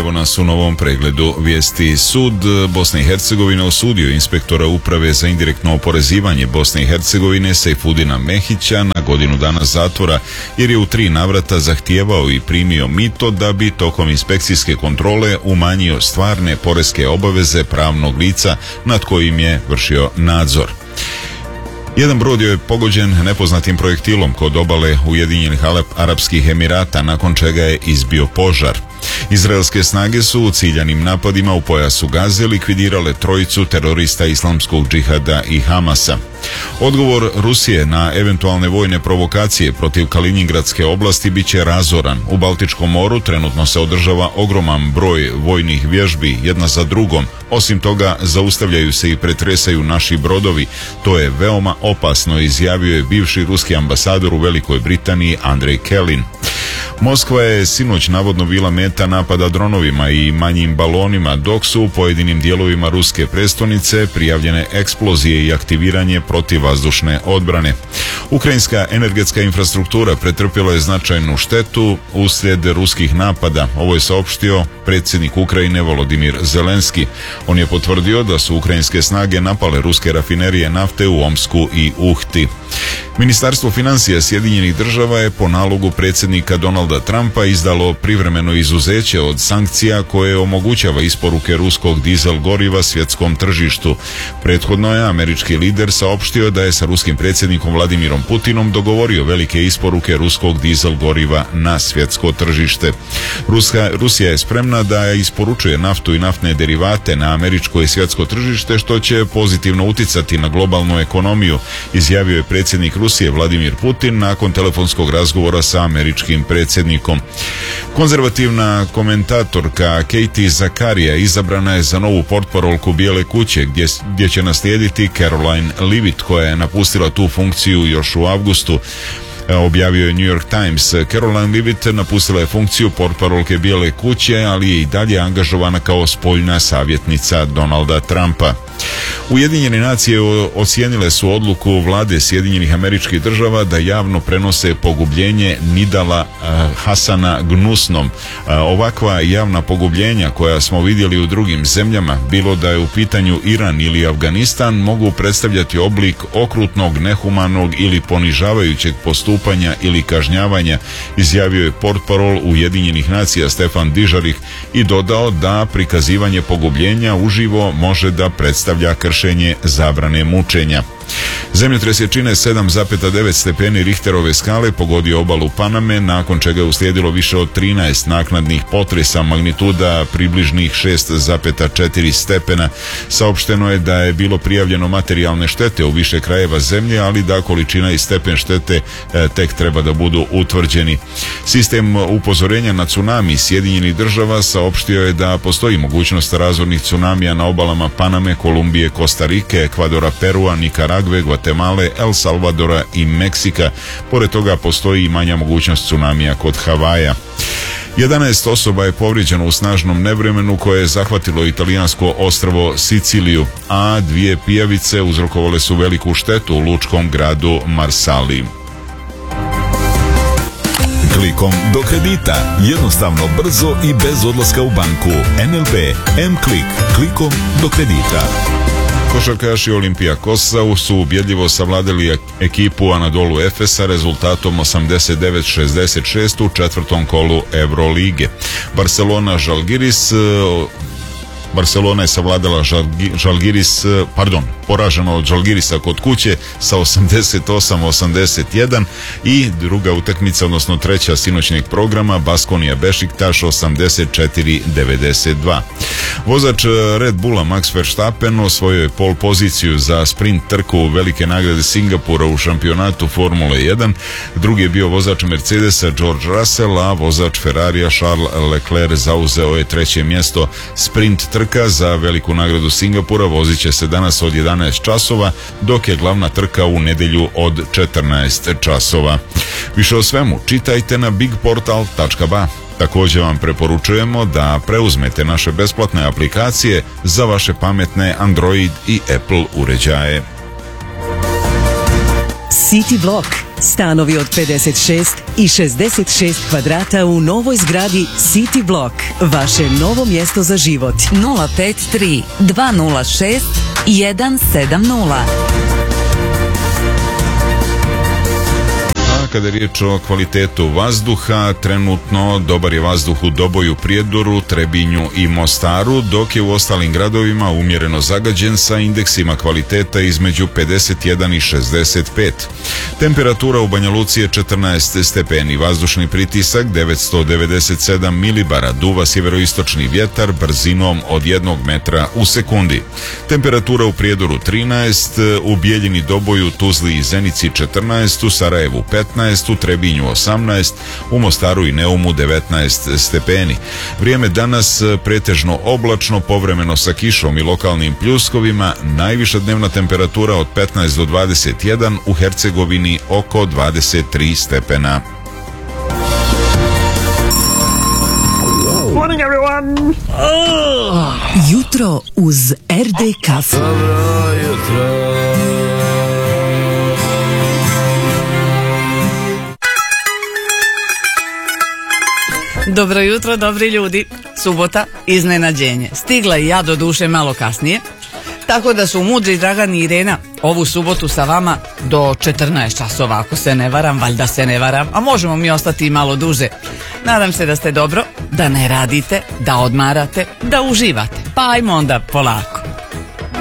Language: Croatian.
evo nas u novom pregledu vijesti. Sud Bosne i Hercegovine osudio inspektora uprave za indirektno oporezivanje Bosne i Hercegovine Sejfudina Mehića na godinu dana zatvora jer je u 3 navrata zahtijevao i primio mito da bi tokom inspekcijske kontrole umanjio stvarne poreske obaveze pravnog lica nad kojim je vršio nadzor. Jedan brod je pogođen nepoznatim projektilom kod obale Ujedinjenih Arapskih Emirata, nakon čega je izbio požar. Izraelske snage su u ciljanim napadima u pojasu Gaze likvidirale 3 terorista islamskog džihada i Hamasa. Odgovor Rusije na eventualne vojne provokacije protiv Kaliningradske oblasti bit će razoran. U Baltičkom moru trenutno se održava ogroman broj vojnih vježbi jedna za drugom. Osim toga, zaustavljaju se i pretresaju naši brodovi. To je veoma opasno, izjavio je bivši ruski ambasador u Velikoj Britaniji Andrej Kelin. Moskva je sinoć navodno bila meta napada dronovima i manjim balonima, dok su u pojedinim dijelovima ruske prestonice prijavljene eksplozije i aktiviranje protivvazdušne odbrane. Ukrajinska energetska infrastruktura pretrpjela je značajnu štetu uslijed ruskih napada. Ovo je saopštio predsjednik Ukrajine Volodimir Zelenski. On je potvrdio da su ukrajinske snage napale ruske rafinerije nafte u Omsku i Uhti. Ministarstvo financija Sjedinjenih Država je po nalogu predsjednika Donalda Trumpa izdalo privremeno izuzeće od sankcija koje omogućava isporuke ruskog dizel goriva svjetskom tržištu. Prethodno je američki lider saopštio da je sa ruskim predsjednikom Vladimirom Putinom dogovorio velike isporuke ruskog dizel goriva na svjetsko tržište. Rusija je spremna da isporučuje naftu i naftne derivate na američko i svjetsko tržište, što će pozitivno uticati na globalnu ekonomiju, izjavio je predsjednik Rusije Vladimir Putin nakon telefonskog razgovora sa američkim predsjednikom. Konzervativna komentatorka Katie Zakaria izabrana je za novu portparolku Bijele kuće, gdje će naslijediti Caroline Leavitt, koja je napustila tu funkciju još u avgustu, objavio je New York Times. Caroline Leavitt napustila je funkciju portparolke Bijele kuće, ali je i dalje angažovana kao spoljna savjetnica Donalda Trumpa. Ujedinjene nacije ocijenile su odluku vlade Sjedinjenih Američkih Država da javno prenose pogubljenje Nidala Hasana gnusnom. Ovakva javna pogubljenja koja smo vidjeli u drugim zemljama, bilo da je u pitanju Iran ili Afganistan, mogu predstavljati oblik okrutnog, nehumanog ili ponižavajućeg postupanja ili kažnjavanja, izjavio je portparol Ujedinjenih nacija Stefan Dižarih i dodao da prikazivanje pogubljenja uživo može da predstavlja kršenje zabrane mučenja. Zemljotres je čine 7,9 stepeni Richterove skale pogodio obalu Paname, nakon čega je uslijedilo više od 13 naknadnih potresa magnituda približnih 6,4 stepena. Saopšteno je da je bilo prijavljeno materijalne štete u više krajeva zemlje, ali da količina i stepen štete tek treba da budu utvrđeni. Sistem upozorenja na tsunami Sjedinjenih Država saopštio je da postoji mogućnost razornih tsunamija na obalama Paname, Kolumbije, Kostarike, Ekvadora, Perua, Nikaragve, Gvatemale, El Salvadora i Meksika. Pored toga postoji i manja mogućnost tsunamija kod Havaja. 11 osoba je povrijeđeno u snažnom nevremenu koje je zahvatilo italijansko ostrvo Siciliju, a 2 pijavice uzrokovale su veliku štetu u lučkom gradu Marsali. Klikom do kredita. Jednostavno, brzo i bez odlaska u banku. NLB M-Klik. Klikom do kredita. Košarkaši Olimpijakosa su ubjedljivo savladali ekipu Anadolu Efesa rezultatom 89-66 u 4. kolu Eurolige. Barcelona je savladala poraženo od Žalgirisa kod kuće sa 88-81 i druga utakmica, odnosno treća sinoćnjeg programa, Baskonija Bešiktaš 84-92. Vozač Red Bulla Max Verstappen osvojio je pol poziciju za sprint trku velike nagrade Singapura u šampionatu Formule 1. Drugi je bio vozač Mercedesa George Russell, a vozač Ferrarija Charles Leclerc zauzeo je 3. mjesto. Sprint trka za veliku nagradu Singapura vozit će se danas od 11 časova, dok je glavna trka u nedjelju od 14 časova. Više o svemu čitajte na bigportal.ba. Također vam preporučujemo da preuzmete naše besplatne aplikacije za vaše pametne Android i Apple uređaje. City Block. Stanovi od 56 i 66 kvadrata u novoj zgradi City Block. Vaše novo mjesto za život. 053 206 170. Kada je riječ o kvalitetu vazduha, trenutno dobar je vazduh u Doboju, Prijedoru, Trebinju i Mostaru, dok je u ostalim gradovima umjereno zagađen sa indeksima kvaliteta između 51 i 65. Temperatura u Banja Luci je 14 stepeni, vazdušni pritisak 997 milibara, duva sjeveroistočni vjetar brzinom od 1 metra u sekundi. Temperatura u Prijedoru 13, u Bijeljini, Doboju, Tuzli i Zenici 14, u Sarajevu 15, u Trebinju 18, u Mostaru i Neumu 19 stepeni. Vrijeme danas pretežno oblačno, povremeno sa kišom i lokalnim pljuskovima, najviša dnevna temperatura od 15 do 21, u Hercegovini oko 23 stepena. Morning everyone! Jutro uz RD kafu. Dobro jutro. Dobro jutro, dobri ljudi. Subota, iznenađenje. Stigla i ja do duše malo kasnije, tako da su mudri Dragan i Irena ovu subotu sa vama do 14 časova, ako se ne varam, valjda se ne varam, a možemo mi ostati i malo duže. Nadam se da ste dobro, da ne radite, da odmarate, da uživate. Pa ajmo onda polako.